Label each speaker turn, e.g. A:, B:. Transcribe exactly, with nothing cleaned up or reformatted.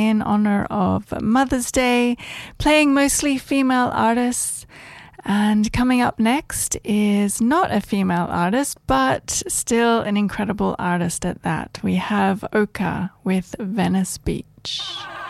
A: in honor of Mother's Day, playing mostly female artists. And coming up next is not a female artist, but still an incredible artist at that. We have Oka with Venice Beach.